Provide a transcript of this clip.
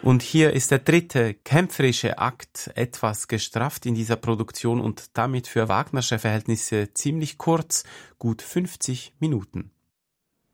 Und hier ist der dritte kämpferische Akt etwas gestrafft in dieser Produktion und damit für Wagnersche Verhältnisse ziemlich kurz, gut 50 Minuten.